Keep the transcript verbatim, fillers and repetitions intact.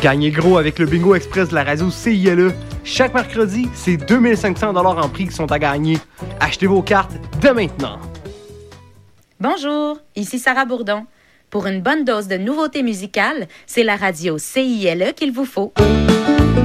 Gagnez gros avec le Bingo Express de la radio C I L E. Chaque mercredi, c'est deux mille cinq cents dollars en prix qui sont à gagner. Achetez vos cartes dès maintenant. Bonjour, ici Sarah Bourdon. Pour une bonne dose de nouveautés musicales, c'est la radio C I L E qu'il vous faut.